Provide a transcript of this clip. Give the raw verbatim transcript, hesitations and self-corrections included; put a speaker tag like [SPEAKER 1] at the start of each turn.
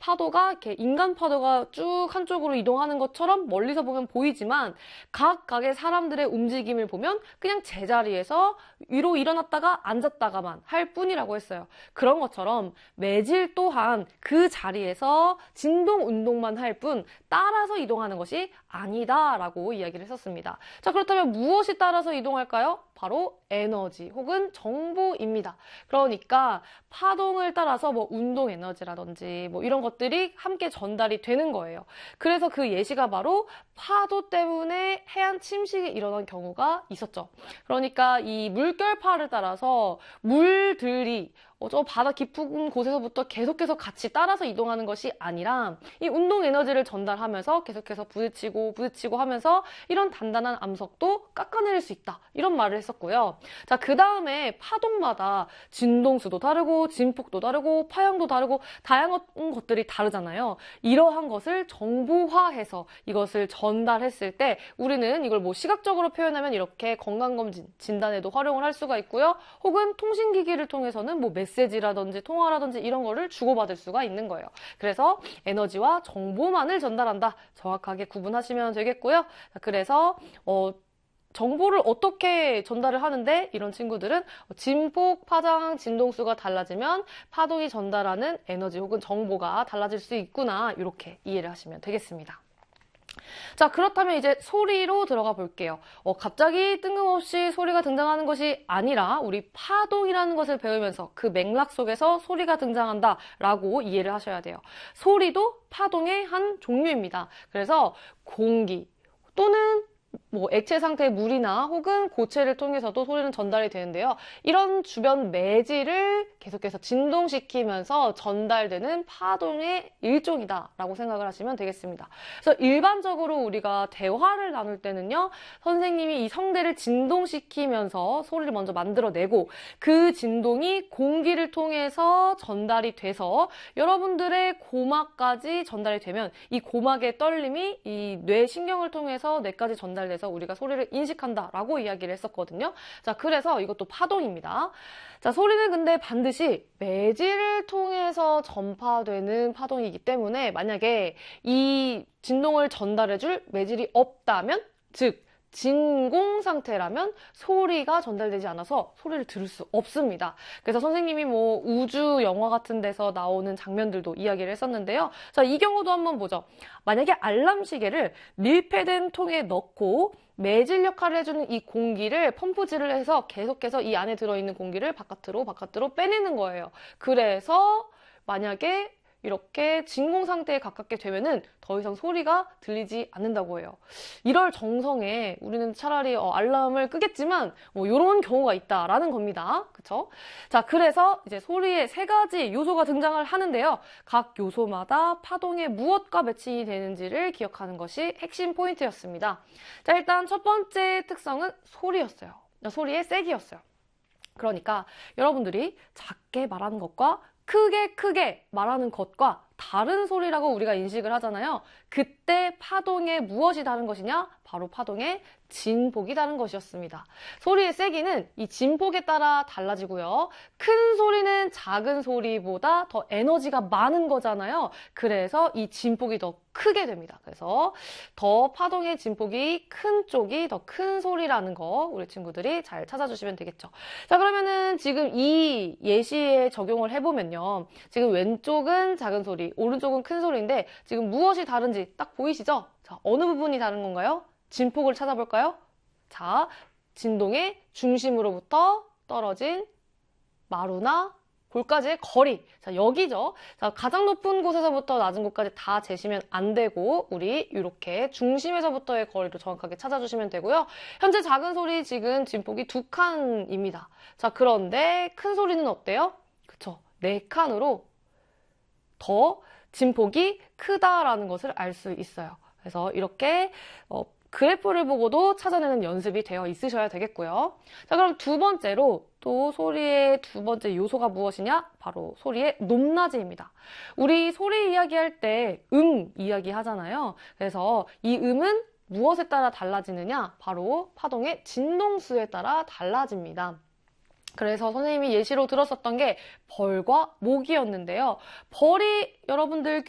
[SPEAKER 1] 파도가 이렇게 인간 파도가 쭉 한쪽으로 이동하는 것처럼 멀리서 보면 보이지만 각각의 사람들의 움직임을 보면 그냥 제자리에서 위로 일어났다가 앉았다가만 할 뿐이라고 했어요. 그런 것처럼 매질 또한 그 자리에서 진동 운동만 할 뿐 따라서 이동하는 것이 아니다라고 이야기를 했었습니다. 자, 그렇다면 무엇이 따라서 이동할까요? 바로 에너지 혹은 정보입니다. 그러니까 파동을 따라서 뭐 운동 에너지라든지 뭐 이런 것들이 함께 전달이 되는 거예요. 그래서 그 예시가 바로 파도 때문에 해안 침식이 일어난 경우가 있었죠. 그러니까 이 물결파를 따라서 물들이 어, 저 바다 깊은 곳에서부터 계속해서 같이 따라서 이동하는 것이 아니라 이 운동 에너지를 전달하면서 계속해서 부딪히고 부딪히고 하면서 이런 단단한 암석도 깎아내릴 수 있다. 이런 말을 했었고요. 자, 그 다음에 파동마다 진동수도 다르고 진폭도 다르고 파형도 다르고 다양한 것들이 다르잖아요. 이러한 것을 정보화해서 이것을 전달했을 때 우리는 이걸 뭐 시각적으로 표현하면 이렇게 건강검진, 진단에도 활용을 할 수가 있고요. 혹은 통신기기를 통해서는 뭐 메시지라든지 통화라든지 이런 거를 주고받을 수가 있는 거예요. 그래서 에너지와 정보만을 전달한다. 정확하게 구분하시면 되겠고요. 그래서 어, 정보를 어떻게 전달을 하는데 이런 친구들은 진폭, 파장, 진동수가 달라지면 파동이 전달하는 에너지 혹은 정보가 달라질 수 있구나. 이렇게 이해를 하시면 되겠습니다. 자, 그렇다면 이제 소리로 들어가 볼게요. 어, 갑자기 뜬금없이 소리가 등장하는 것이 아니라 우리 파동이라는 것을 배우면서 그 맥락 속에서 소리가 등장한다라고 이해를 하셔야 돼요. 소리도 파동의 한 종류입니다. 그래서 공기 또는 뭐 액체 상태의 물이나 혹은 고체를 통해서도 소리는 전달이 되는데요. 이런 주변 매질을 계속해서 진동시키면서 전달되는 파동의 일종이다라고 생각을 하시면 되겠습니다. 그래서 일반적으로 우리가 대화를 나눌 때는요. 선생님이 이 성대를 진동시키면서 소리를 먼저 만들어내고 그 진동이 공기를 통해서 전달이 돼서 여러분들의 고막까지 전달이 되면 이 고막의 떨림이 이 뇌신경을 통해서 뇌까지 전달돼서 우리가 소리를 인식한다라고 이야기를 했었거든요. 자, 그래서 이것도 파동입니다. 자, 소리는 근데 반드시 매질을 통해서 전파되는 파동이기 때문에 만약에 이 진동을 전달해줄 매질이 없다면, 즉 진공 상태라면 소리가 전달되지 않아서 소리를 들을 수 없습니다. 그래서 선생님이 뭐 우주 영화 같은 데서 나오는 장면들도 이야기를 했었는데요. 자, 이 경우도 한번 보죠. 만약에 알람 시계를 밀폐된 통에 넣고 매질 역할을 해주는 이 공기를 펌프질을 해서 계속해서 이 안에 들어있는 공기를 바깥으로 바깥으로 빼내는 거예요. 그래서 만약에 이렇게 진공 상태에 가깝게 되면은 더 이상 소리가 들리지 않는다고 해요. 이럴 정성에 우리는 차라리 어, 알람을 끄겠지만 뭐 이런 경우가 있다라는 겁니다. 그쵸? 자, 그래서 이제 소리의 세 가지 요소가 등장을 하는데요. 각 요소마다 파동에 무엇과 매칭이 되는지를 기억하는 것이 핵심 포인트였습니다. 자, 일단 첫 번째 특성은 소리였어요. 소리의 세기였어요. 그러니까 여러분들이 작게 말하는 것과 크게 크게 말하는 것과 다른 소리라고 우리가 인식을 하잖아요. 그때 파동에 무엇이 다른 것이냐? 바로 파동의 진폭이 다른 것이었습니다. 소리의 세기는 이 진폭에 따라 달라지고요. 큰 소리는 작은 소리보다 더 에너지가 많은 거잖아요. 그래서 이 진폭이 더 크게 됩니다. 그래서 더 파동의 진폭이 큰 쪽이 더 큰 소리라는 거 우리 친구들이 잘 찾아주시면 되겠죠. 자, 그러면은 지금 이 예시에 적용을 해보면요. 지금 왼쪽은 작은 소리, 오른쪽은 큰 소리인데 지금 무엇이 다른지 딱 보이시죠? 자, 어느 부분이 다른 건가요? 진폭을 찾아볼까요? 자, 진동의 중심으로부터 떨어진 마루나 골까지의 거리. 자, 여기죠. 자, 가장 높은 곳에서부터 낮은 곳까지 다 재시면 안 되고 우리 이렇게 중심에서부터의 거리로 정확하게 찾아주시면 되고요. 현재 작은 소리 지금 진폭이 두 칸입니다. 자, 그런데 큰 소리는 어때요? 그쵸? 네 칸으로 더 진폭이 크다라는 것을 알 수 있어요. 그래서 이렇게 어, 그래프를 보고도 찾아내는 연습이 되어 있으셔야 되겠고요. 자, 그럼 두 번째로 또 소리의 두 번째 요소가 무엇이냐? 바로 소리의 높낮이입니다. 우리 소리 이야기할 때 음 이야기 하잖아요. 그래서 이 음은 무엇에 따라 달라지느냐? 바로 파동의 진동수에 따라 달라집니다. 그래서 선생님이 예시로 들었었던 게 벌과 모기였는데요. 벌이 여러분들